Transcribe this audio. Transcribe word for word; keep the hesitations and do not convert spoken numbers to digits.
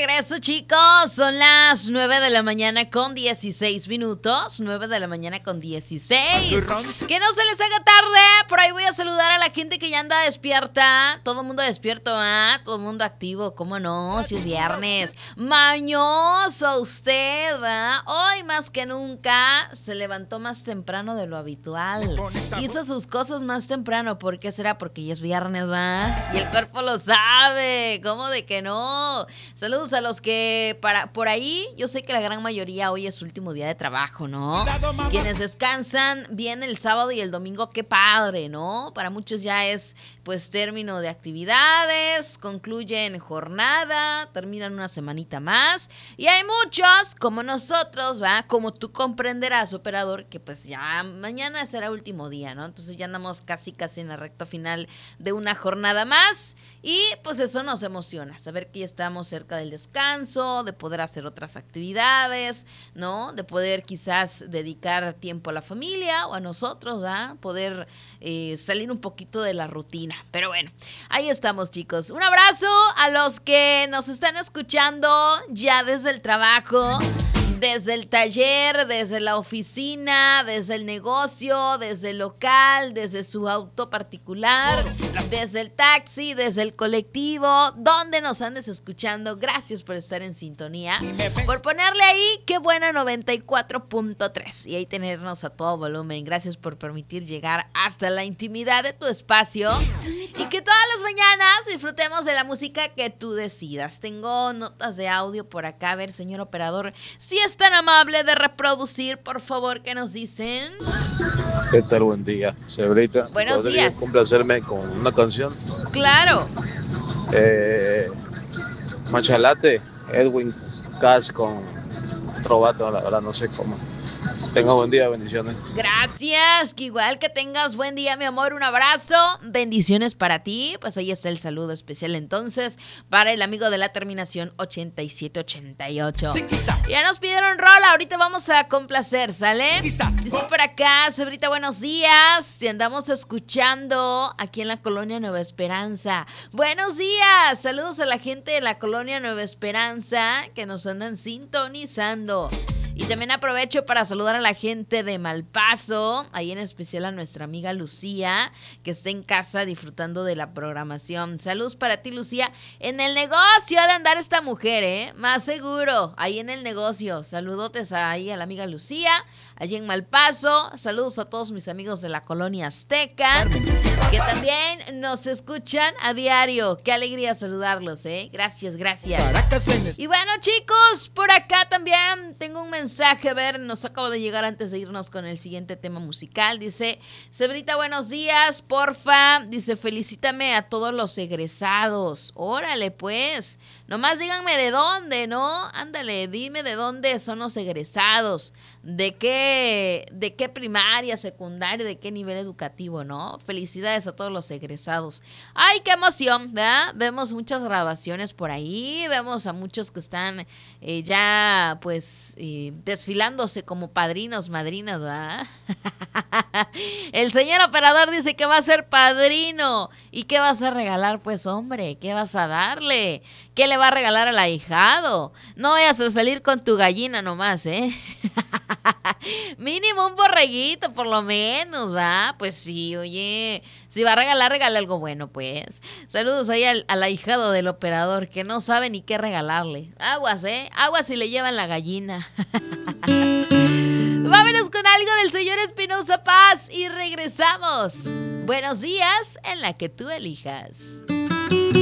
regreso, chicos. Son las nueve de la mañana con dieciséis minutos. nueve de la mañana con dieciséis. Que no se les haga tarde. Por ahí voy a saludar a la gente que ya anda despierta. Todo el mundo despierto, ¿ah? Todo el mundo activo. ¿Cómo no? Si es viernes. Mañoso usted, ¿ah? Hoy más que nunca se levantó más temprano de lo habitual. Hizo sus cosas más temprano. ¿Por qué será? Porque ya es viernes, ¿va? Y el cuerpo lo sabe. ¿Cómo de que no? Saludos a los que para por ahí, yo sé que la gran mayoría hoy es su último día de trabajo, ¿no? Quienes descansan bien el sábado y el domingo, qué padre, ¿no? Para muchos ya es pues término de actividades, concluyen jornada, terminan una semanita más. Y hay muchos, como nosotros, ¿va? Como tú comprenderás, operador, que pues ya mañana será último día, ¿no? Entonces ya andamos casi casi en la recta final de una jornada más. Y pues eso nos emociona, saber que ya estamos cerca del descanso, de poder hacer otras actividades, ¿no? De poder quizás dedicar tiempo a la familia o a nosotros, ¿va? Poder eh, salir un poquito de la rutina. Pero bueno, ahí estamos, chicos. Un abrazo a los que nos están escuchando ya desde el trabajo, desde el taller, desde la oficina, desde el negocio, desde el local, desde su auto particular, desde el taxi, desde el colectivo, donde nos andes escuchando. Gracias por estar en sintonía, por ponerle ahí qué buena noventa y cuatro punto tres y ahí tenernos a todo volumen. Gracias por permitir llegar hasta la intimidad de tu espacio y que todas las mañanas disfrutemos de la música que tú decidas. Tengo notas de audio por acá. A ver, señor operador, si es tan amable de reproducir, por favor, ¿qué nos dicen? ¿Qué tal? Buen día, Cebrita. Buenos ¿Podría días. complacerme con una canción? Claro. Eh, Machalate, Edwin Cass con Trovato, la verdad no sé cómo. Tenga buen día, bendiciones. Gracias, que igual que tengas buen día, mi amor, un abrazo, bendiciones para ti. Pues ahí está el saludo especial entonces para el amigo de la terminación ochenta y siete ochenta y ocho. Ya nos pidieron rola, ahorita vamos a complacer, ¿sale? Dice por acá, Cebrita, buenos días, te andamos escuchando aquí en la Colonia Nueva Esperanza. Buenos días, saludos a la gente de la Colonia Nueva Esperanza que nos andan sintonizando. Y también aprovecho para saludar a la gente de Malpaso, ahí en especial a nuestra amiga Lucía, que está en casa disfrutando de la programación. Saludos para ti, Lucía. En el negocio ha de andar esta mujer, ¿eh? Más seguro, ahí en el negocio. Saludotes ahí a la amiga Lucía, allí en Malpaso. Saludos a todos mis amigos de la Colonia Azteca, que también nos escuchan a diario. Qué alegría saludarlos, ¿eh? Gracias, gracias. Y bueno, chicos, por acá también tengo un mensaje. A ver, nos acaba de llegar antes de irnos con el siguiente tema musical. Dice, Cebrita, buenos días, porfa. Dice, felicítame a todos los egresados. Órale, pues. Nomás díganme de dónde, ¿no? Ándale, dime de dónde son los egresados. De qué, de qué primaria, secundaria, de qué nivel educativo, ¿no? Felicidades a todos los egresados. ¡Ay, qué emoción! ¿Verdad? Vemos muchas graduaciones por ahí. Vemos a muchos que están eh, ya, pues... Eh, desfilándose como padrinos, madrinas, ¿verdad? El señor operador dice que va a ser padrino. ¿Y qué vas a regalar? Pues, hombre, ¿qué vas a darle? ¿Qué le va a regalar al ahijado? No vayas a salir con tu gallina nomás, ¿eh? Mínimo un borreguito, por lo menos, ¿va? Pues sí, oye, si va a regalar, regala algo bueno, pues. Saludos ahí al, al ahijado del operador, que no sabe ni qué regalarle. Aguas, ¿eh? Aguas si le llevan la gallina. Vámonos con algo del señor Espinosa Paz y regresamos. Buenos días en la que tú elijas.